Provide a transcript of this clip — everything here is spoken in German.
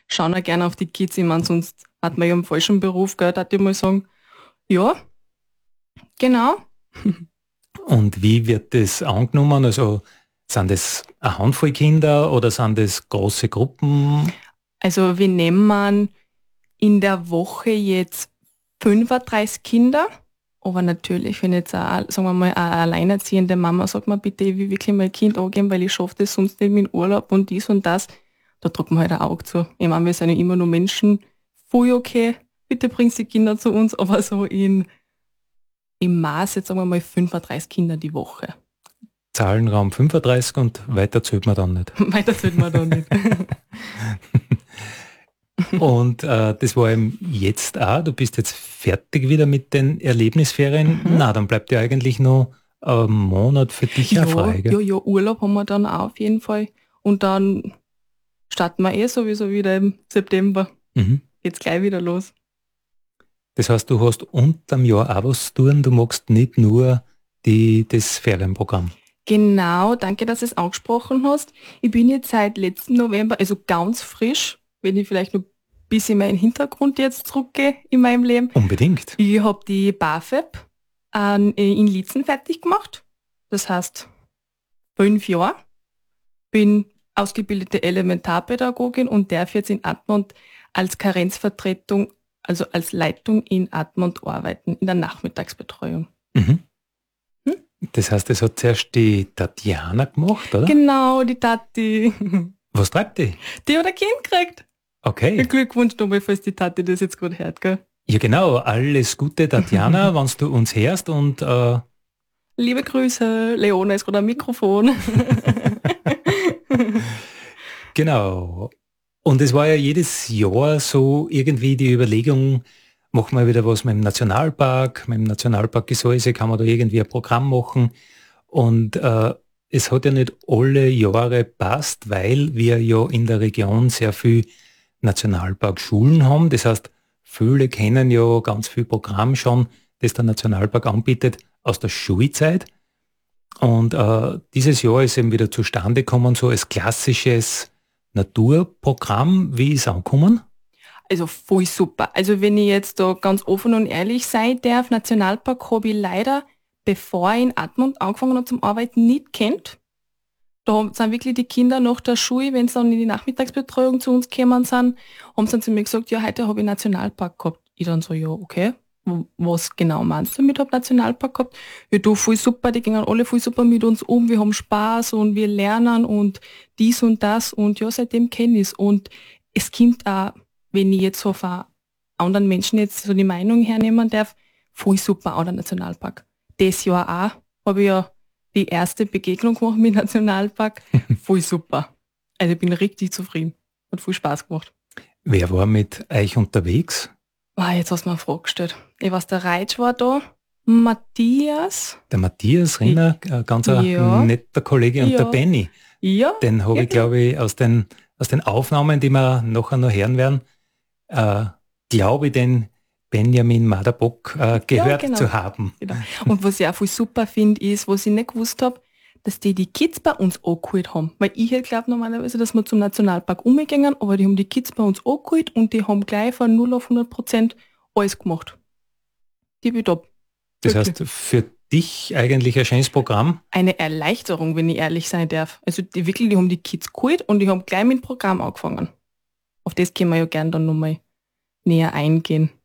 schauen auch gerne auf die Kids. Ich meine, sonst hat man ja einen falschen Beruf, gell, darf ich mal sagen. Ja, genau. Und wie wird das angenommen? Also sind das eine Handvoll Kinder oder sind das große Gruppen? Also wir nehmen in der Woche jetzt 35 Kinder. Aber natürlich, wenn jetzt auch, sagen wir mal, eine alleinerziehende Mama sagt mir bitte, ich will wirklich mein Kind angeben, weil ich schaffe das sonst nicht mit Urlaub und dies und das, da drückt man halt ein Auge zu. Ich meine, wir sind ja immer nur Menschen, voll okay, bitte bringt die Kinder zu uns, aber so im Maß, jetzt sagen wir mal 35 Kinder die Woche. Zahlenraum 35 und weiter zählt man dann nicht. Weiter sollte man da nicht. Und das war eben jetzt auch, du bist jetzt fertig wieder mit den Erlebnisferien. Na, dann bleibt ja eigentlich noch ein Monat für dich Ja, auch frei, gell? ja, Urlaub haben wir dann auch auf jeden Fall. Und dann starten wir sowieso wieder im September. Mhm. Geht's gleich wieder los. Das heißt, du hast unterm Jahr auch was zu tun, du magst nicht nur das Ferienprogramm. Genau, danke, dass du es angesprochen hast. Ich bin jetzt seit letzten November, also ganz frisch, wenn ich vielleicht noch ein bisschen meinen Hintergrund jetzt zurückgehe in meinem Leben. Unbedingt. Ich habe die BAföG in Liezen fertig gemacht. Das heißt 5 Jahre. Bin ausgebildete Elementarpädagogin und darf jetzt in Admont als Karenzvertretung, also als Leitung in Admont arbeiten, in der Nachmittagsbetreuung. Mhm. Hm? Das heißt, das hat zuerst die Tatjana gemacht, oder? Genau, die Tati. Was treibt die? Die hat ein Kind gekriegt. Okay. Glückwunsch nochmal, falls die Tati das jetzt gerade hört, gell? Ja genau, alles Gute Tatjana, wenn du uns hörst und Liebe Grüße, Leona ist gerade am Mikrofon. genau. Und es war ja jedes Jahr so irgendwie die Überlegung, machen wir wieder was mit dem Nationalpark, mit dem Nationalpark Gesäuse, kann man da irgendwie ein Programm machen. Und es hat ja nicht alle Jahre passt, weil wir ja in der Region sehr viel Nationalparkschulen haben. Das heißt, viele kennen ja ganz viel Programm schon, das der Nationalpark anbietet aus der Schulzeit. Und dieses Jahr ist eben wieder zustande gekommen, so als klassisches Naturprogramm. Wie ist es angekommen? Also voll super. Also wenn ich jetzt da ganz offen und ehrlich sein darf, Nationalpark habe ich leider, bevor ich in Admont angefangen habe zum Arbeiten, nicht kennt. Sind wirklich die Kinder nach der Schule, wenn sie dann in die Nachmittagsbetreuung zu uns gekommen sind, haben sie dann zu mir gesagt, ja, heute habe ich Nationalpark gehabt. Ich dann so, ja, okay. Was genau meinst du damit, hab Nationalpark gehabt? Ja, du, voll super, die gehen alle voll super mit uns um, wir haben Spaß und wir lernen und dies und das und ja, seitdem kenne ich es. Und es kommt auch, wenn ich jetzt so von anderen Menschen jetzt so die Meinung hernehmen darf, voll super, auch der Nationalpark. Das Jahr auch, habe ich ja die erste Begegnung gemacht mit dem Nationalpark. Voll super. Also ich bin richtig zufrieden. Hat viel Spaß gemacht. Wer war mit euch unterwegs? Jetzt hast du mir eine Frage gestellt. Ich weiß, der Reitsch war da, Matthias. Der Matthias Rinner, ganz ein Ja. netter Kollege, und Ja. der Benny. Ja. Den habe ja, ich, glaube ich, aus den Aufnahmen, die wir nachher noch hören werden, glaube ich, den Benjamin Maderbock gehört genau. zu haben. Genau. Und was ich auch voll super finde, ist, was ich nicht gewusst habe, dass die Kids bei uns angeholt haben. Weil ich hätte glaubt normalerweise, dass wir zum Nationalpark umgegangen, aber die haben die Kids bei uns angeholt und die haben gleich von 0 auf 100% alles gemacht. Tippitopp. Das Wirklich. heißt, für dich eigentlich ein schönes Programm. Eine Erleichterung, wenn ich ehrlich sein darf. Also die haben die Kids geholt und die haben gleich mit dem Programm angefangen. Auf das können wir ja gerne dann nochmal näher eingehen.